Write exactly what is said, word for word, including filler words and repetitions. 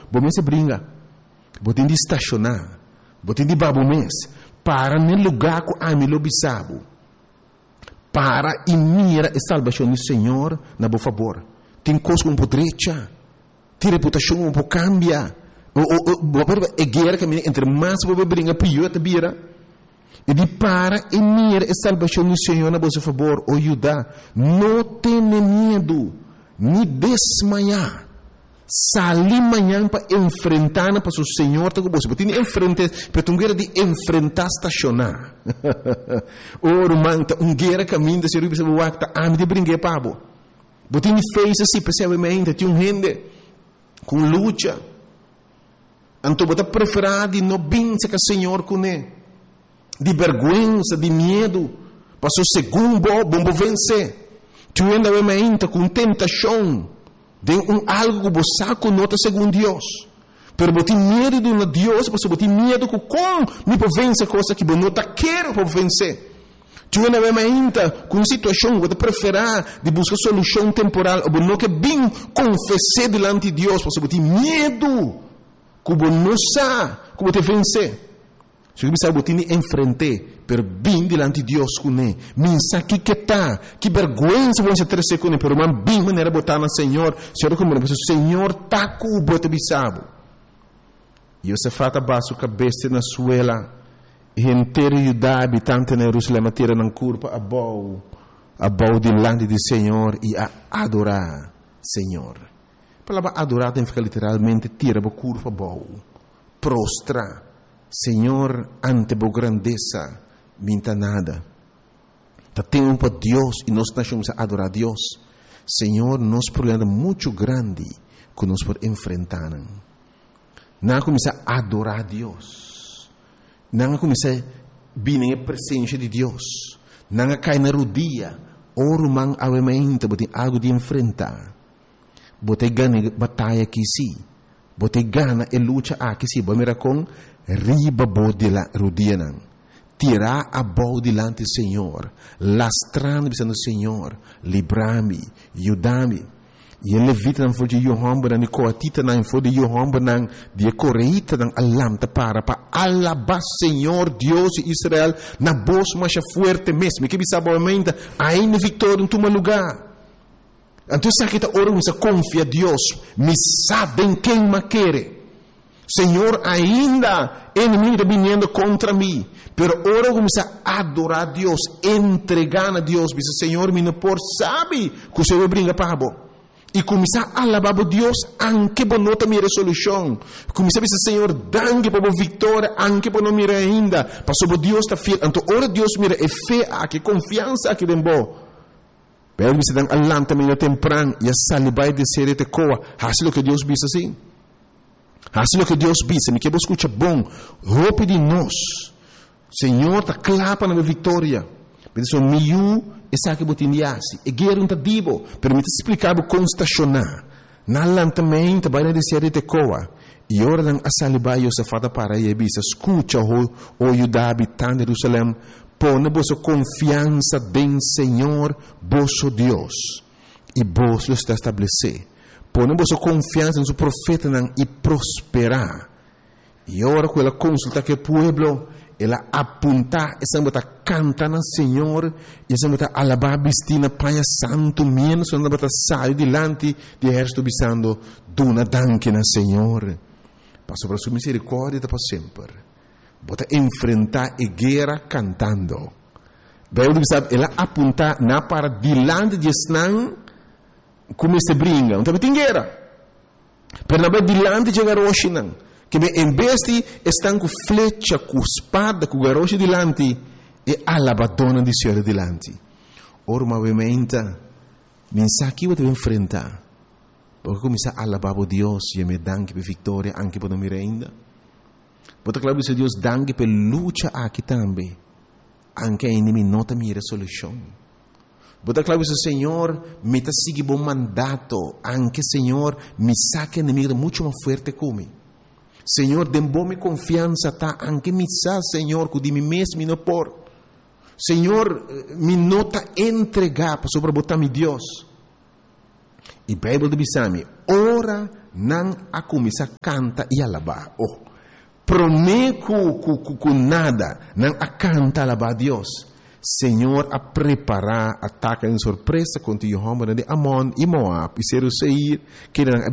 bom mês se brinca, botem de estacionar, botem de babo mês, para no lugar que a mim lo bisabo, para e mira a salvação do Senhor, na boa favor. Tem coisa um pouco direita, tem reputação um pouco cambia, o o é guerra que entre mais você brinca pior te vira. E de para e mira a salvação do Senhor, na boa favor, o ajuda, não tenha medo, nem desmaiar. Salir amanhã para enfrentar para o Senhor, tá com você. Tem enfrentar, para tu guerra de enfrentar estacionar. Oro manta um guerra caminho de ser o bispo wakta am de brinque pabo. Botin fez assim, percebamente, tinha um rende com luta. Anto bota preferado de no binse que o Senhor com ele. De vergonha, de medo, passou segundo bom vencer. Tu ainda vai com tentação. De um algo que você conota segundo Deus. Pero você tem medo de um Deus, você tem medo que como me pode vencer coisa que você não quer para vencer. Tu ainda vai ainda com uma situação que você prefere de buscar solução temporal, ou não que bem confessar diante de Deus, você tem medo que você não sabe que você vencer. Se você sabe que você enfrentar, per bem diante de Deus com ele. Minsa que que tá, que vergonha se você ter com ele, pero man bem maneira botar no Senhor, Senhor como o Senhor tá com o bote bisabo. E você fata baixo cabeça na suela, e inteiro Judá habitante na Jerusalém tira na curva a bau, a bau diante do Senhor e a adorar Senhor. A palavra adorar tem que ficar literalmente tira a curva a bau, prostra, Senhor ante a grandeza. Minta nada. Tá tempo para Deus e nós estamos a adorar a Deus. Senhor, nosso problema é muito grande que nós podemos enfrentar. Não começar a adorar a Deus. Não começar a vir na presença de Deus. Não cair na rodia. Oro man avemento, bote algo de enfrentar. Bote ganha batalha aqui sim. Bote gana e luta aqui sim. Bote mira com riba bote la rodia não. Tirar a boa diante do Senhor, lastrando o Senhor, livrar-me, ajudar-me. E ele levita não foi de Yohamba, não coatita não foi de Yohamba, não de correita não alamta para para alabar Senhor Deus de Israel na voz mais forte mesmo. Que sabe realmente ainda vitória em tu lugar. Então se aqui tá orando, se confia Deus, me sabem quem me quer. Senhor, ainda inimigo está vindo contra mim, pero ora começa a adorar a Deus, entregar a Deus, diz Senhor, me não por sabe que o Senhor brinca para bo. E começar a alabar a Deus, anche por não ter minha resolução. Começar a dizer Senhor, danke por a vitória, anche por não mirar ainda, para sobre Deus está fiel. Então ora Deus mira é fé aqui, confiança aqui dentro. Pero me se dan alam também temprano e a salibai de ser te coa, assim o que Deus diz assim. Assim é que Deus disse, me que você escuta bom, roupa de nós. Senhor, está clapa na minha vitória. Mas o meu, essa que você indiasse, é guerra não dibo, permite explicar como estacionar. Na lantamento, vai na descer de coa. E ora dan a salibai o safada para aí, bisa, escuta o o Judá habitante de Jerusalém, põe vossa confiança em Senhor, vosso Deus, e vos lo está estabelecer. Ponemos a confiança no profeta e prosperar. E agora, quando ela consulta que o povo, ela aponta, essa mulher canta no Senhor, e essa mulher alabar a Bistina, Pai Santo, menos, quando ela sai delante do exército, bisando, dona danke no Senhor. Passo para sua misericórdia para sempre. Bota enfrentar a guerra cantando. Ela aponta na para delante de Esnan, como se brinca, não tem guerra. Pero na dilante de garoche não, que em vez de estão com flecha, com espada, com garoche dilante, e alabadona de Senhor dilante. Ora, obviamente, mensagem que você enfrentar, porque começar a alabar a Deus e me danke por vitória, anche por não me ainda. Porque claro que Deus danke por luta aqui também, anche a inimigo não tem minha resolução. Bota claro que o Senhor me está seguindo um mandato, anche Senhor me saque inimigo muito mais forte como. Senhor, dê-me confiança, tá? Anche me sa, Senhor, que de mim mesmo não por. Senhor, me nota entregar para sobre botar meu Deus. I Bible de bisami, ora nang ako misa canta e alaba. Oh, prometo ku, ku, ku nada nang acanta alaba a Deus. Senhor, a preparar ataque em surpresa contra o homem de Amon e Moab e Seir, que eram